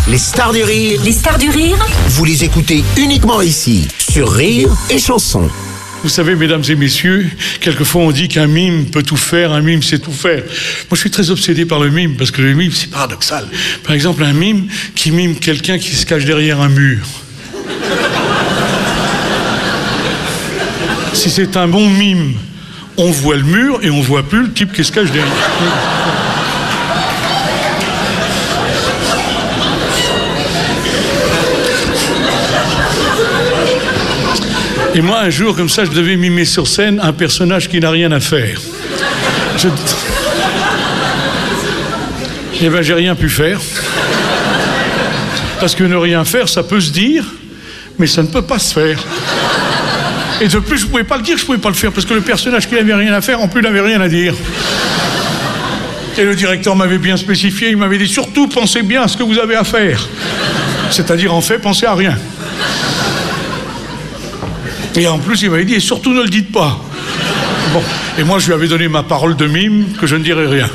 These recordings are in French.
Les stars du rire. Les stars du rire, Vous les écoutez uniquement ici, sur Rire et Chanson. Vous savez, mesdames et messieurs, quelquefois on dit qu'un mime peut tout faire, un mime sait tout faire. Moi, je suis très obsédé par le mime, parce que le mime, c'est paradoxal. Par exemple, un mime qui mime quelqu'un qui se cache derrière un mur. Si c'est un bon mime, on voit le mur et on voit plus le type qui se cache derrière. Et moi, un jour, comme ça, je devais mimer sur scène un personnage qui n'a rien à faire. Eh ben, j'ai rien pu faire. Parce que ne rien faire, ça peut se dire, mais ça ne peut pas se faire. Et de plus, je ne pouvais pas le dire, je ne pouvais pas le faire, parce que le personnage qui n'avait rien à faire, en plus, n'avait rien à dire. Et le directeur m'avait bien spécifié, il m'avait dit, surtout, pensez bien à ce que vous avez à faire. C'est-à-dire, en fait, pensez à rien. Et en plus, il m'avait dit, et surtout ne le dites pas. Bon, et moi, je lui avais donné ma parole de mime, que je ne dirais rien.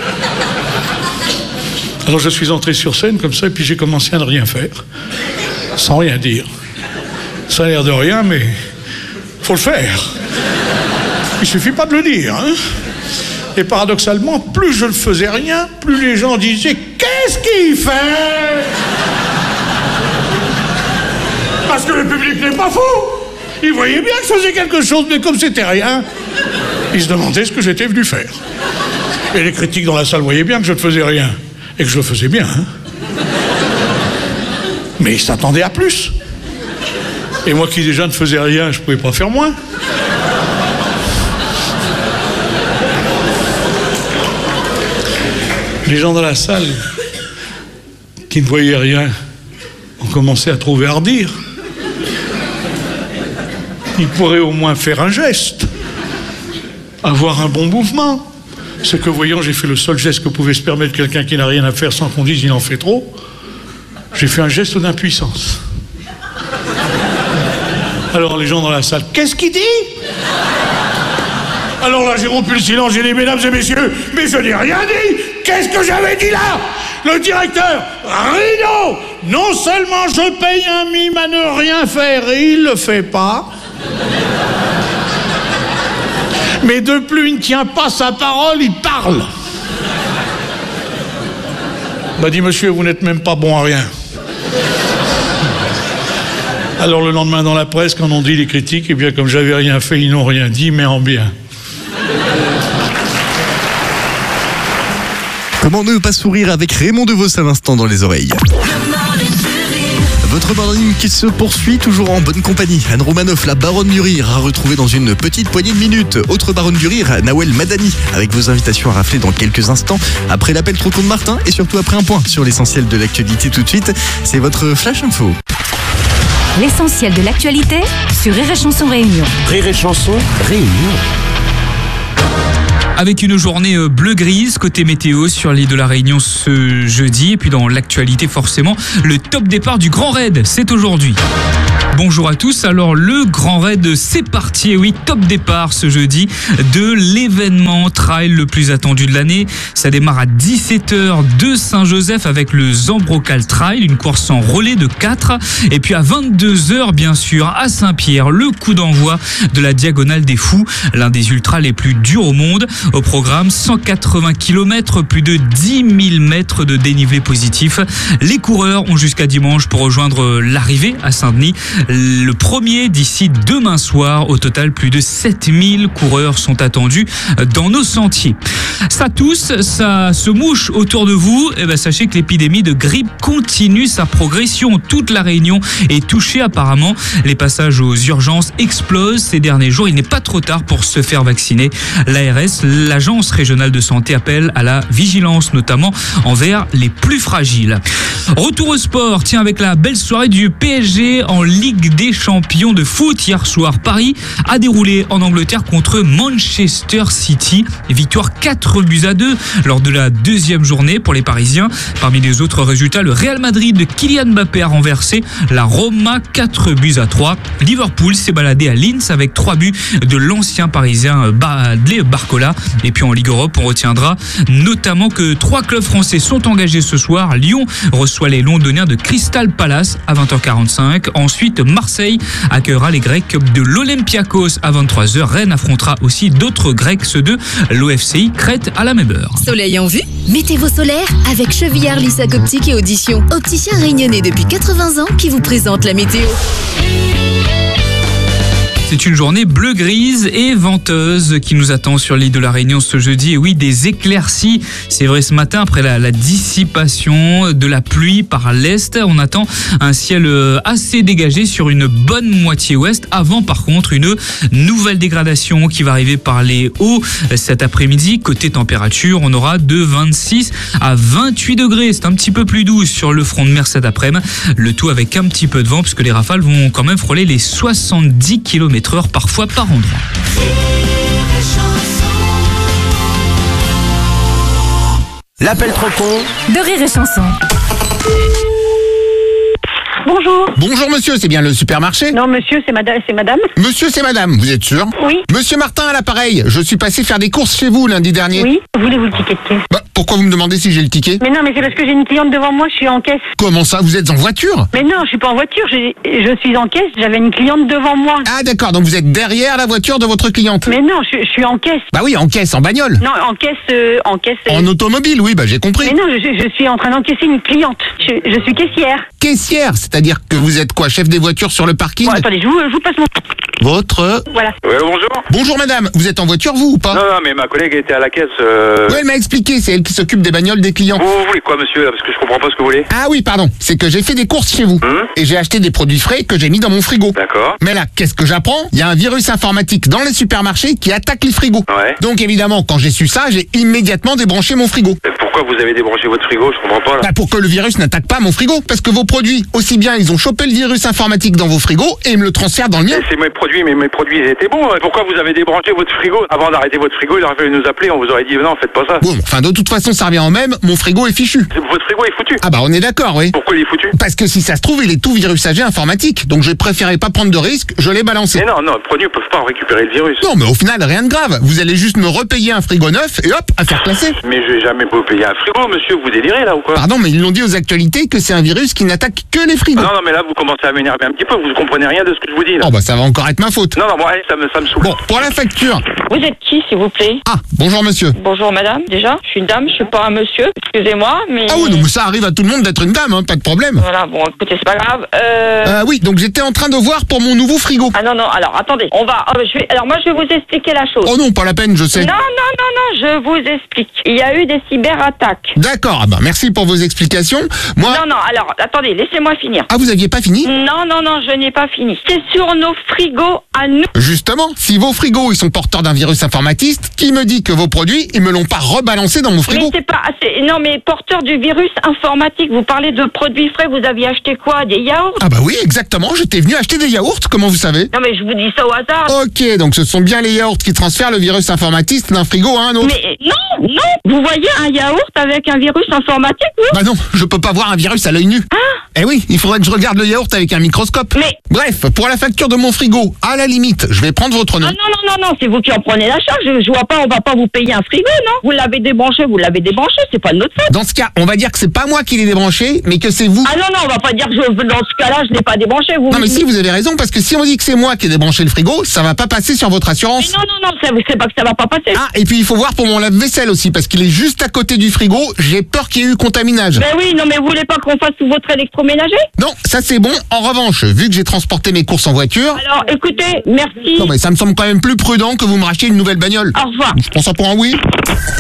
Alors, je suis entré sur scène, comme ça, et puis j'ai commencé à ne rien faire, sans rien dire. Ça a l'air de rien, mais faut le faire. Il suffit pas de le dire, hein. Et paradoxalement, plus je ne faisais rien, plus les gens disaient, qu'est-ce qu'il fait? Parce que le public n'est pas fou. Il voyait bien que je faisais quelque chose, mais comme c'était rien, il se demandait ce que j'étais venu faire. Et les critiques dans la salle voyaient bien que je ne faisais rien. Et que je le faisais bien, hein. Mais ils s'attendaient à plus. Et moi qui déjà ne faisais rien, je ne pouvais pas faire moins. Les gens dans la salle, qui ne voyaient rien, ont commencé à trouver à redire. Il pourrait au moins faire un geste, avoir un bon mouvement. Ce que voyant, j'ai fait le seul geste que pouvait se permettre quelqu'un qui n'a rien à faire sans qu'on dise il en fait trop. J'ai fait un geste d'impuissance. Alors les gens dans la salle, qu'est-ce qu'il dit? Alors là, j'ai rompu le silence, j'ai dit, mesdames et messieurs, mais je n'ai rien dit. Qu'est-ce que j'avais dit là? Le directeur, rideau. Non seulement je paye un mime à ne rien faire et il le fait pas, mais de plus, il ne tient pas sa parole, il parle. M'a dit, monsieur, vous n'êtes même pas bon à rien. Alors le lendemain dans la presse, quand on dit les critiques, eh bien comme j'avais rien fait, ils n'ont rien dit, mais en bien. Comment ne pas sourire avec Raymond DeVos à l'instant dans les oreilles. Votre morning qui se poursuit toujours en bonne compagnie. Anne Romanoff, la baronne du rire, à retrouver dans une petite poignée de minutes. Autre baronne du rire, Nawel Madani, avec vos invitations à rafler dans quelques instants. Après l'appel trop con de Martin et surtout après un point sur l'essentiel de l'actualité tout de suite. C'est votre Flash Info. l'essentiel de l'actualité sur Rire et Chanson Réunion. Rire et Chanson Réunion. Avec une journée bleu-grise côté météo sur l'île de la Réunion ce jeudi. Et puis dans l'actualité forcément, le top départ du Grand Raid, c'est aujourd'hui. Bonjour à tous, alors le Grand Raid c'est parti, et oui, top départ ce jeudi de l'événement trail le plus attendu de l'année. Ça démarre à 17h de Saint-Joseph avec le Zambrocal Trail, une course en relais de 4. Et puis à 22h bien sûr à Saint-Pierre, le coup d'envoi de la Diagonale des Fous, l'un des ultras les plus durs au monde. Au programme, 180 km, plus de 10 000 mètres de dénivelé positif. Les coureurs ont jusqu'à dimanche pour rejoindre l'arrivée à Saint-Denis. Le premier d'ici demain soir. Au total, plus de 7000 coureurs sont attendus dans nos sentiers. Ça tousse, ça se mouche autour de vous. Eh ben, sachez que l'épidémie de grippe continue sa progression. Toute la Réunion est touchée apparemment. Les passages aux urgences explosent ces derniers jours. Il n'est pas trop tard pour se faire vacciner. L'ARS, l'Agence régionale de santé, appelle à la vigilance, notamment envers les plus fragiles. Retour au sport, tiens, avec la belle soirée du PSG en Ligue des champions de foot. Hier soir, Paris a déroulé en Angleterre contre Manchester City. Victoire 4-2 lors de la deuxième journée pour les Parisiens. Parmi les autres résultats, le Real Madrid de Kylian Mbappé a renversé la Roma 4-3. Liverpool s'est baladé à Linz avec 3 buts de l'ancien parisien Bradley Barcola. Et puis en Ligue Europe, on retiendra notamment que 3 clubs français sont engagés ce soir. Lyon reçoit reçoit les Londoniens de Crystal Palace à 20h45. Ensuite, Marseille accueillera les Grecs de l'Olympiakos à 23h. Rennes affrontera aussi d'autres Grecs, ceux de l'OFCI Crète à la même heure. Soleil en vue? Mettez vos solaires avec Chevillard, Lissac Optique et Audition. Opticien réunionnais depuis 80 ans qui vous présente la météo. C'est une journée bleu-grise et venteuse qui nous attend sur l'île de la Réunion ce jeudi. Et oui, des éclaircies. C'est vrai, ce matin, après la dissipation de la pluie par l'est, on attend un ciel assez dégagé sur une bonne moitié ouest. Avant, par contre, une nouvelle dégradation qui va arriver par les hauts cet après-midi. Côté température, on aura de 26 à 28 degrés. C'est un petit peu plus doux sur le front de mer cet après-midi. Le tout avec un petit peu de vent puisque les rafales vont quand même frôler les 70 km/h parfois par endroit. L'appel trop con de Rire et Chanson. Bonjour. Bonjour monsieur, c'est bien le supermarché? Non, monsieur, c'est madame. Monsieur, c'est madame, vous êtes sûr? Oui. Monsieur Martin à l'appareil, je suis passé faire des courses chez vous lundi dernier. Oui. Voulez-vous le ticket de caisse? Bah, pourquoi vous me demandez si j'ai le ticket? Mais non, mais c'est parce que j'ai une cliente devant moi, je suis en caisse. Comment ça, vous êtes en voiture? Mais non, je suis pas en voiture, je suis en caisse, j'avais une cliente devant moi. Ah d'accord, donc vous êtes derrière la voiture de votre cliente? Mais non, je suis en caisse. Bah oui, en caisse, en bagnole. Non, en caisse. En automobile, oui, bah j'ai compris. Mais non, je suis en train d'encaisser une cliente. Je suis caissière. Caissière, c'est-à-dire que vous êtes quoi, chef des voitures sur le parking? Bon, attendez, je vous passe mon... Votre... Voilà. Ouais, bonjour. Bonjour madame, vous êtes en voiture vous ou pas? Non, mais ma collègue était à la caisse. Oui, elle m'a expliqué, c'est elle qui s'occupe des bagnoles des clients. Vous voulez quoi, monsieur, là, parce que je comprends pas ce que vous voulez. Ah oui, pardon, c'est que j'ai fait des courses chez vous. Et j'ai acheté des produits frais que j'ai mis dans mon frigo. D'accord. Mais là, qu'est-ce que j'apprends? Il y a un virus informatique dans les supermarchés qui attaque les frigos. Ouais. Donc évidemment, quand j'ai su ça, j'ai immédiatement débranché mon frigo. Pourquoi vous avez débranché votre frigo? Je comprends pas, là. Bah pour que le virus n'attaque pas mon frigo. Parce que vos produits, aussi bien ils ont chopé le virus informatique dans vos frigos et ils me le transfèrent dans le mien. C'est mes produits, mais mes produits ils étaient bons. Pourquoi vous avez débranché votre frigo? Avant d'arrêter votre frigo, il aurait fallu nous appeler, on vous aurait dit non, faites pas ça. Bon, enfin de toute façon ça revient en même, mon frigo est fichu. Votre frigo est foutu. Ah bah on est d'accord, oui. Pourquoi il est foutu? Parce que si ça se trouve, il est tout virusagé informatique. Donc j'ai préféré pas prendre de risque, je l'ai balancé. Mais non, les produits ne peuvent pas récupérer le virus. Non mais au final rien de grave. Vous allez juste me repayer un frigo neuf et hop, affaire classée. Mais je vais jamais vous payer un frigo, monsieur, vous délirez là ou quoi? Pardon, mais ils l'ont dit aux actualités que c'est un virus qui n'attaque que les frigos. Non, mais là vous commencez à m'énerver un petit peu, vous comprenez rien de ce que je vous dis là. Oh bah ça va encore être ma faute. Non, bon allez, ça me saoule. Bon, pour la facture. Vous êtes qui, s'il vous plaît? Ah, bonjour monsieur. Bonjour madame, déjà. Je suis une dame, je suis pas un monsieur. Excusez-moi, mais... Ah oui, donc ça arrive à tout le monde d'être une dame, hein, pas de problème. Voilà, bon, écoutez, c'est pas grave. Oui, donc j'étais en train de voir pour mon nouveau frigo. Ah non, alors attendez, on va... Alors moi, je vais vous expliquer la chose. Oh non, pas la peine, je sais. Non, je vous explique. Il y a eu des cyberattaques. D'accord, ah bah merci pour vos explications. Moi... Non, alors, attendez, laissez-moi finir. Ah, vous aviez pas fini? Non, je n'ai pas fini. C'est sur nos frigos à nous. Justement, si vos frigos, ils sont porteurs d'un virus informatiste, qui me dit que vos produits, ils me l'ont pas rebalancé dans mon frigo? Mais c'est pas... Non, mais porteur du virus informatique, vous parlez de produits frais, vous aviez acheté quoi? Des yaourts? Ah bah oui, exactement, j'étais venu acheter des yaourts, comment vous savez? Non, mais je vous dis ça au hasard. Ok, donc ce sont bien les yaourts qui transfèrent le virus informatiste d'un frigo à un autre. Mais non, vous voyez un yaourt avec un virus informatique, oui? Bah non, je peux pas voir un virus à l'œil nu. Eh oui, il faudrait que je regarde le yaourt avec un microscope. Mais... Bref, pour la facture de mon frigo, à la limite, je vais prendre votre nom. Ah non, c'est vous qui en prenez la charge. Je vois pas, on va pas vous payer un frigo, non? Vous l'avez débranché, c'est pas de notre faute. Dans ce cas, on va dire que c'est pas moi qui l'ai débranché, mais que c'est vous. Ah non, on va pas dire que dans ce cas-là, je l'ai pas débranché. Non mais si, vous avez raison, parce que si on dit que c'est moi qui ai débranché le frigo, ça va pas passer sur votre assurance. Mais non, c'est pas que ça va pas passer. Ah, et puis il faut voir pour mon lave-vaisselle aussi, parce qu'il est juste à côté du frigo, j'ai peur qu'il y ait eu contaminage. Ben oui, non mais vous voulez pas qu'on fasse tout votre électroménager? Non, ça c'est bon. En revanche, vu que j'ai transporté mes courses en voiture... Alors, écoutez, merci. Non mais ça me semble quand même plus prudent que vous me rachetiez une nouvelle bagnole. Au revoir. Je prends ça pour un oui.